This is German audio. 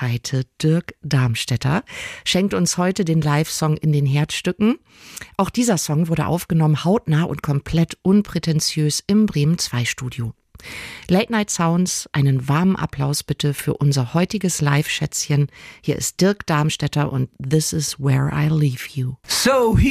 Edelscheite Dirk Darmstädter schenkt uns heute den Live-Song In den Herzstücken. Auch dieser Song wurde aufgenommen, hautnah und komplett unprätentiös im Bremen 2 Studio. Late Night Sounds, einen warmen Applaus bitte für unser heutiges Live-Schätzchen. Hier ist Dirk Darmstädter und This is Where I Leave You. So